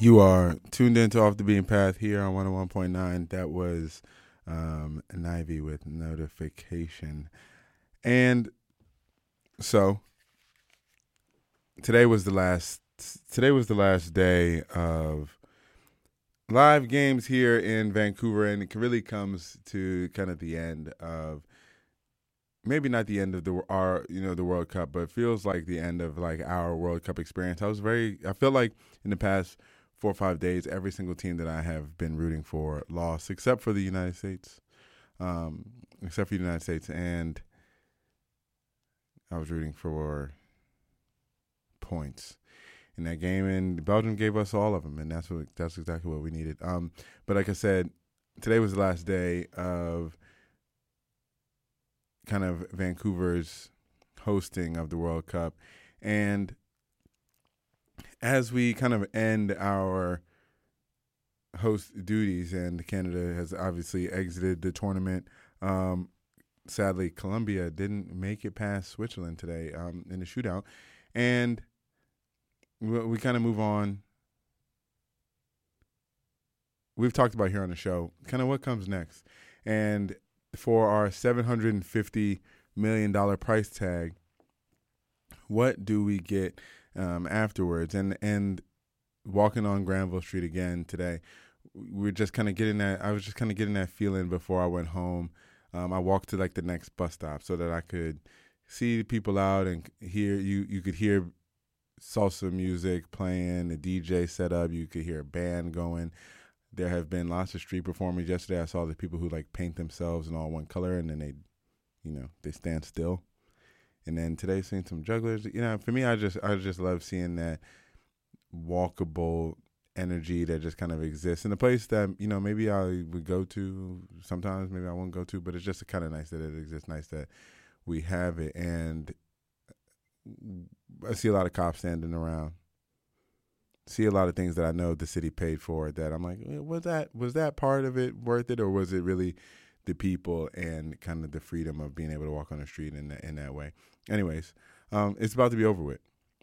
You are tuned into Off the Beaten Path here on 101.9. That was Nivey with Notification. And so today was the last day of live games here in Vancouver, and it really comes to kind of the end of, maybe not the end of the World Cup, but it feels like the end of like our World Cup experience. I feel like in the past 4 or 5 days, every single team that I have been rooting for lost, except for the United States. And I was rooting for points in that game, and Belgium gave us all of them, and that's exactly what we needed. But like I said, today was the last day of kind of Vancouver's hosting of the World Cup, and as we kind of end our host duties, and Canada has obviously exited the tournament. Sadly, Colombia didn't make it past Switzerland today in the shootout, and we kind of move on. We've talked about here on the show kind of what comes next, and for our $750 million price tag, what do we get afterwards? And walking on Granville Street again today, we're just kind of getting that. I was just kind of getting that feeling before I went home. I walked to like the next bus stop so that I could see people out and hear you could hear salsa music playing, the DJ set up. You could hear a band going. There have been lots of street performers. Yesterday I saw the people who like paint themselves in all one color, and then they stand still. And then today seeing some jugglers. For me, I just love seeing that walkable energy that just kind of exists in a place that maybe I would go to sometimes, maybe I won't go to, but it's just kind of nice that it exists, nice that we have it. And I see a lot of cops standing around, see a lot of things that I know the city paid for that I'm like, was that part of it worth it, or was it really the people and kind of the freedom of being able to walk on the street in that way? Anyways, it's about to be over with.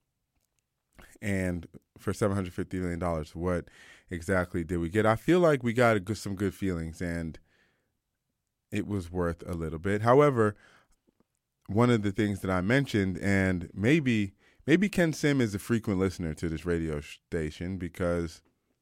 And for $750 million, what exactly did we get? I feel like we got some good feelings, and it was worth a little bit. However, one of the things that I mentioned, and maybe Ken Sim is a frequent listener to this radio station because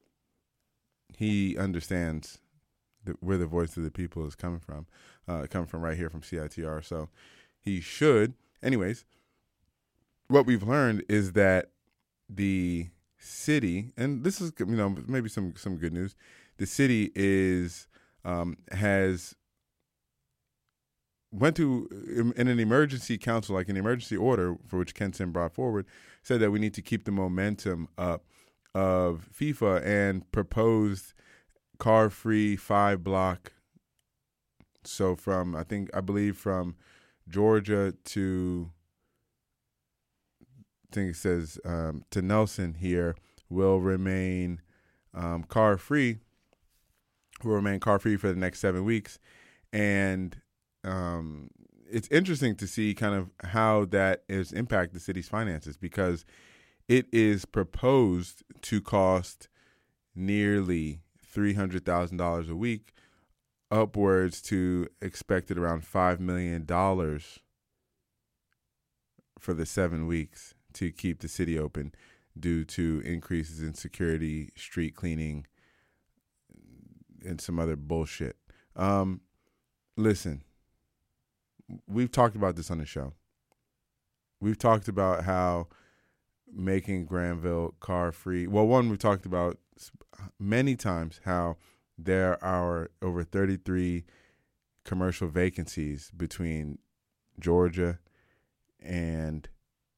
he understands where the voice of the people is coming from right here from CITR. So he should. Anyways, what we've learned is that the city, and this is maybe some good news. The city has went to in an emergency council, like an emergency order for which Ken Sim brought forward, said that we need to keep the momentum up of FIFA and proposed car-free 5-block. So I believe from Georgia to, I think it says to Nelson here, will remain car-free. Will remain car-free for the next 7 weeks. And it's interesting to see kind of how that is impact the city's finances, because it is proposed to cost nearly $300,000 a week, upwards to expected around $5 million for the 7 weeks to keep the city open due to increases in security, street cleaning, and some other bullshit. Listen, we've talked about this on the show. We've talked about how making Granville car free. Well, one, we've talked about many times how there are over 33 commercial vacancies between Georgia and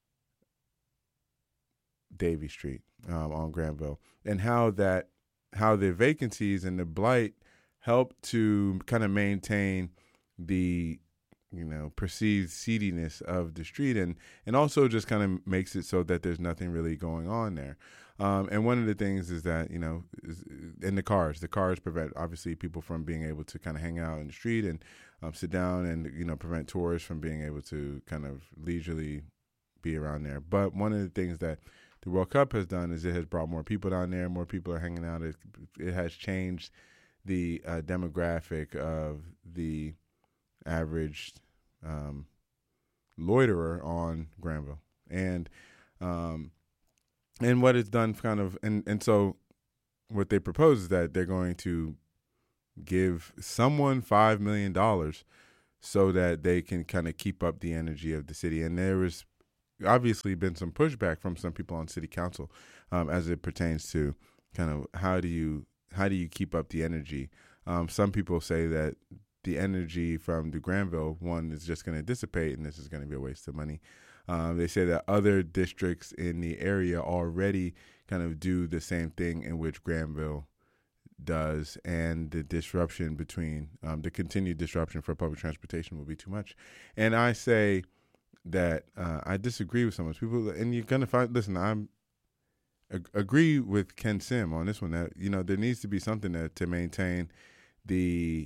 Davie Street on Granville, and how the vacancies and the blight help to kind of maintain the perceived seediness of the street, and also just kind of makes it so that there's nothing really going on there. And one of the things is that, in the cars prevent, obviously, people from being able to kind of hang out in the street and sit down, and, prevent tourists from being able to kind of leisurely be around there. But one of the things that the World Cup has done is it has brought more people down there. More people are hanging out. It has changed the demographic of the average loiterer on Granville, and what it's done kind of, and so what they propose is that they're going to give someone $5 million so that they can kind of keep up the energy of the city. And there has obviously been some pushback from some people on city council as it pertains to kind of how do you keep up the energy. Some people say that the energy from the Granville one is just going to dissipate, and this is going to be a waste of money. They say that other districts in the area already kind of do the same thing in which Granville does, and the disruption between the continued disruption for public transportation will be too much. And I say that I disagree with some of those people, and you're going to find, listen, I'm agree with Ken Sim on this one, that, you know, there needs to be something to maintain the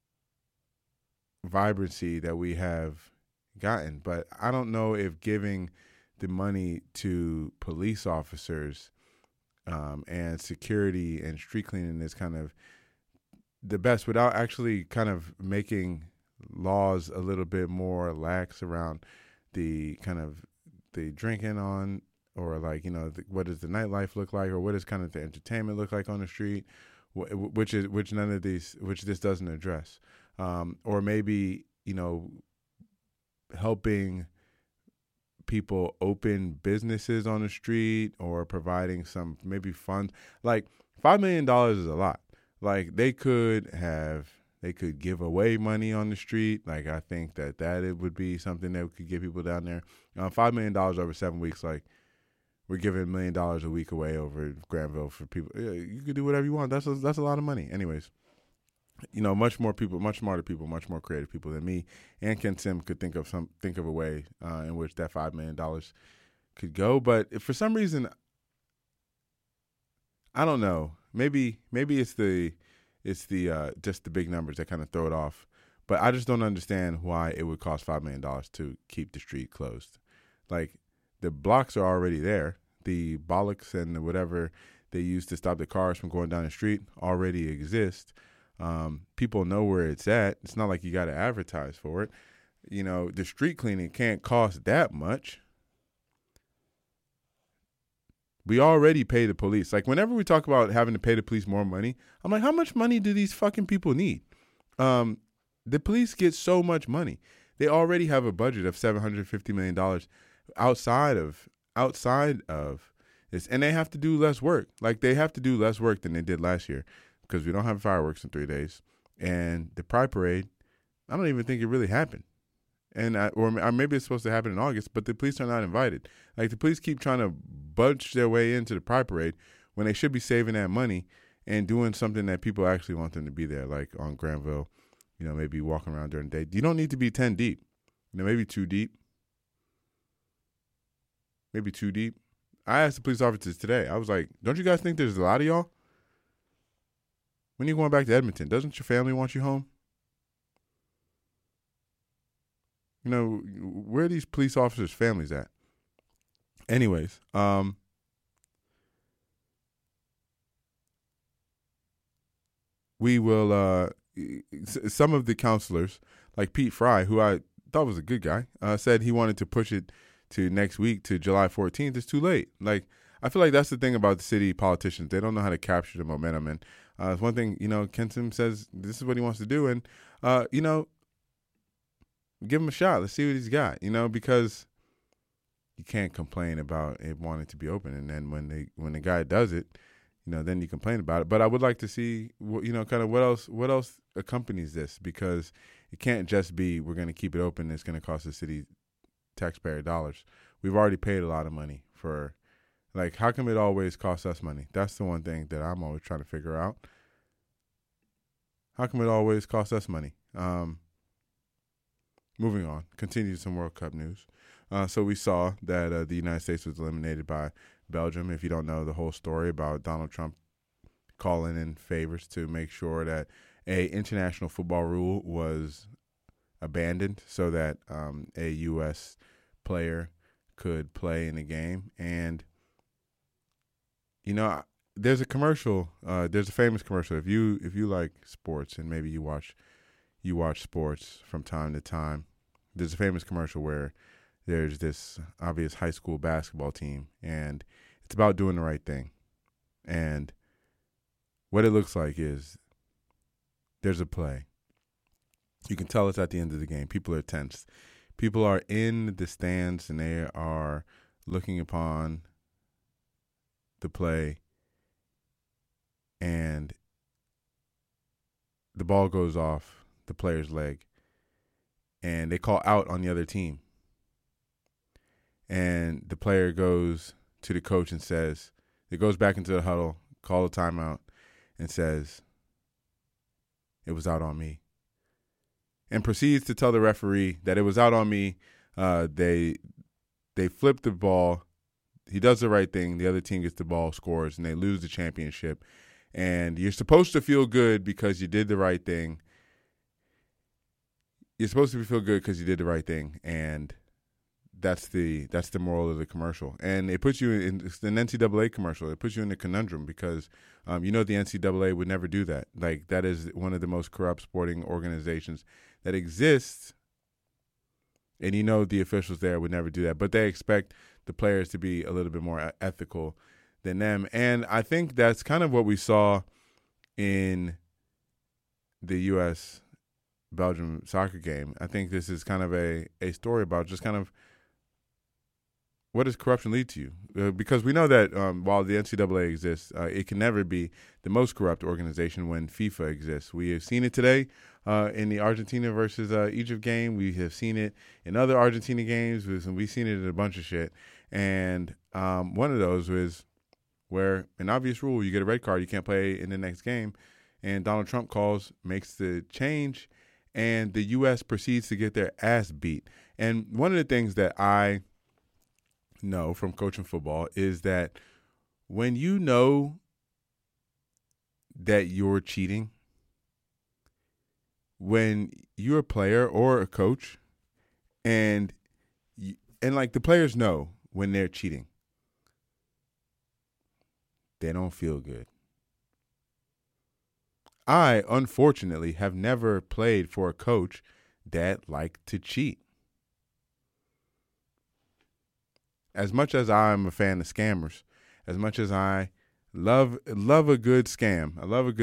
vibrancy that we have gotten. But I don't know if giving the money to police officers and security and street cleaning is kind of the best, without actually kind of making laws a little bit more lax around the kind of the drinking on, or like, you know, what does the nightlife look like, or what does kind of the entertainment look like on the street, which this doesn't address, or maybe, you know, helping people open businesses on the street, or providing some maybe funds. Like $5 million is a lot. Like they could give away money on the street. Like I think that it would be something that could get people down there. $5 million over 7 weeks. Like we're giving $1 million a week away over Granville for people. You could do whatever you want. That's a lot of money. Anyways, you know, much more people, much smarter people, much more creative people than me and Ken Sim could think of a way in which that $5 million could go. But if for some reason, I don't know, maybe it's the just the big numbers that kind of throw it off. But I just don't understand why it would cost $5 million to keep the street closed. Like the blocks are already there. The bollocks and whatever they use to stop the cars from going down the street already exist. People know where it's at. It's not like you got to advertise for it. You know, the street cleaning can't cost that much. We already pay the police. Like whenever we talk about having to pay the police more money, I'm like, how much money do these fucking people need? The police get so much money. They already have a budget of $750 million outside of this, and they have to do less work. Like they have to do less work than they did last year, because we don't have fireworks in 3 days. And the Pride Parade, I don't even think it really happened. And or maybe it's supposed to happen in August, but the police are not invited. Like the police keep trying to budge their way into the Pride Parade when they should be saving that money and doing something that people actually want them to be there, like on Granville, you know, maybe walking around during the day. You don't need to be 10 deep, you know, maybe 2 deep. Maybe 2 deep. I asked the police officers today, I was like, don't you guys think there's a lot of y'all? When you're going back to Edmonton, doesn't your family want you home? You know, where are these police officers' families at? Anyways, we will, some of the counselors, like Pete Fry, who I thought was a good guy, said he wanted to push it to next week, to July 14th. It's too late. Like, I feel like that's the thing about the city politicians. They don't know how to capture the momentum. And it's one thing, you know, Ken Sim says this is what he wants to do. And, you know, give him a shot. Let's see what he's got, you know, because you can't complain about it wanting to be open. And then when the guy does it, you know, then you complain about it. But I would like to see, you know, kind of what else accompanies this, because it can't just be we're going to keep it open. It's going to cost the city taxpayer dollars. We've already paid a lot of money for, like, how come it always costs us money? That's the one thing that I'm always trying to figure out. How come it always costs us money? Moving on, continue some World Cup news. So we saw that the United States was eliminated by Belgium. If you don't know the whole story about Donald Trump calling in favors to make sure that a international football rule was abandoned so that a U.S. player could play in the game. And there's a commercial. There's a famous commercial. If you like sports and maybe you watch sports from time to time, there's a famous commercial where there's this obvious high school basketball team, and it's about doing the right thing. And what it looks like is there's a play. You can tell it's at the end of the game. People are tense. People are in the stands, and they are looking upon the play, and the ball goes off the player's leg, and they call out on the other team. And the player goes to the coach and says, it goes back into the huddle, call a timeout, and says, "It was out on me." And proceeds to tell the referee that it was out on me. They flip the ball. He does the right thing. The other team gets the ball, scores, and they lose the championship. And you're supposed to feel good because you did the right thing. You're supposed to feel good because you did the right thing, and that's the moral of the commercial. And it puts you in it's an NCAA commercial. It puts you in a conundrum because the NCAA would never do that. Like, that is one of the most corrupt sporting organizations that exists. And the officials there would never do that, but they expect the players to be a little bit more ethical than them. And I think that's kind of what we saw in the U.S.-Belgium soccer game. I think this is kind of a story about just kind of what does corruption lead to you? Because we know that while the NCAA exists, it can never be the most corrupt organization when FIFA exists. We have seen it today in the Argentina versus Egypt game. We have seen it in other Argentina games. We've seen it in a bunch of shit. And one of those was where an obvious rule, you get a red card, you can't play in the next game. And Donald Trump makes the change, and the U.S. proceeds to get their ass beat. And one of the things that I know from coaching football is that when you know that you're cheating, when you're a player or a coach, and like the players know when they're cheating, they don't feel good. I, unfortunately, have never played for a coach that liked to cheat. As much as I'm a fan of scammers, as much as I love a good scam,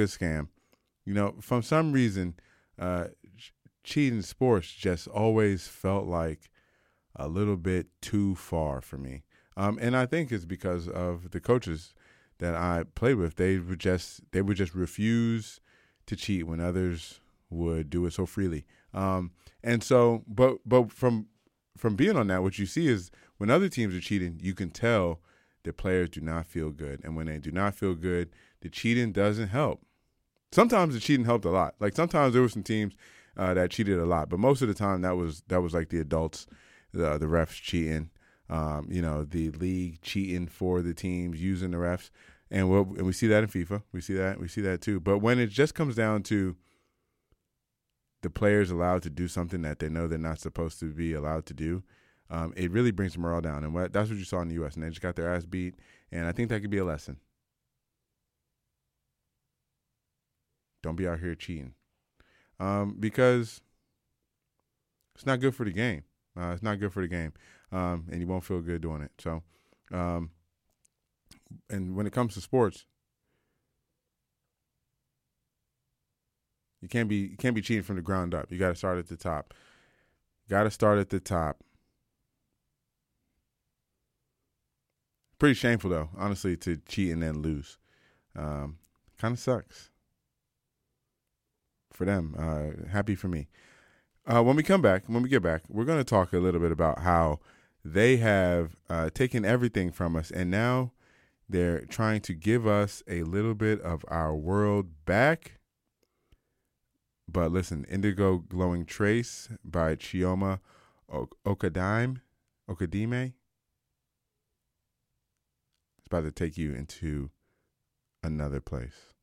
from some reason, cheating sports just always felt like a little bit too far for me. And I think it's because of the coaches that I played with. They would just refuse to cheat when others would do it so freely. And so, but from being on that, what you see is when other teams are cheating, you can tell that players do not feel good. And when they do not feel good, the cheating doesn't help. Sometimes the cheating helped a lot. Like sometimes there were some teams that cheated a lot, but most of the time that was like the adults, the refs cheating, the league cheating for the teams, using the refs. And we see that in FIFA. We see that too. But when it just comes down to the players allowed to do something that they know they're not supposed to be allowed to do, it really brings the morale down. And that's what you saw in the U.S. And they just got their ass beat. And I think that could be a lesson. Don't be out here cheating. Because it's not good for the game. It's not good for the game. And you won't feel good doing it. So, and when it comes to sports, you can't be cheating from the ground up. You got to start at the top. Pretty shameful though, honestly, to cheat and then lose. Kind of sucks for them. Happy for me. When we get back, we're going to talk a little bit about how they have taken everything from us, and now they're trying to give us a little bit of our world back. But listen, Indigo Glowing Trace by Chioma Okadime. It's about to take you into another place.